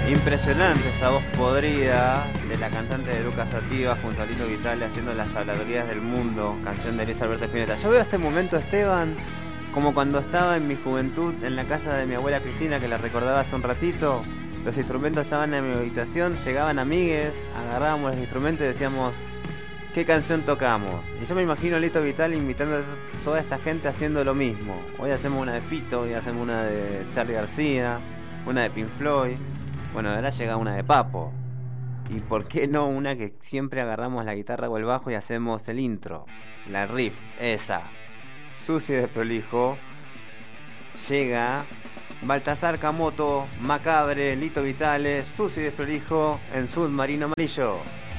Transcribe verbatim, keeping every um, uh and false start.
Impresionante esa voz podrida de la cantante de Lucas Sativa junto a Lito Vitale haciendo Las habladurías del mundo, canción de Elisa Alberto Spinetta. Yo veo este momento, Esteban, como cuando estaba en mi juventud en la casa de mi abuela Cristina, que la recordaba hace un ratito. Los instrumentos estaban en mi habitación, llegaban amigues, agarrábamos los instrumentos y decíamos, ¿qué canción tocamos? Y yo me imagino a Lito Vitale invitando a toda esta gente haciendo lo mismo. Hoy hacemos una de Fito, hoy hacemos una de Charly García, una de Pink Floyd. Bueno, ahora llega una de Papo. ¿Y por qué no una que siempre agarramos la guitarra o el bajo y hacemos el intro? La riff, esa. Sucio y desprolijo. Llega Baltasar Camoto, Macabre, Lito Vitale, Sucio y desprolijo en Submarino Amarillo.